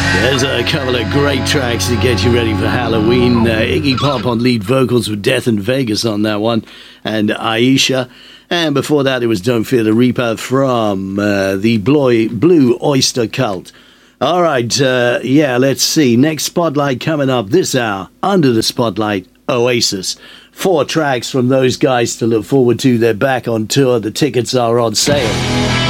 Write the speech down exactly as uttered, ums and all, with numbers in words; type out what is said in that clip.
There's a couple of great tracks to get you ready for Halloween. Uh, Iggy Pop on lead vocals with Death in Vegas on that one, and Aisha. And before that, it was Don't Fear the Reaper from uh, the Blue, Blue Oyster Cult. All right, uh, yeah, let's see. Next spotlight coming up this hour. Under the Spotlight, Oasis. Four tracks from those guys to look forward to. They're back on tour. The tickets are on sale.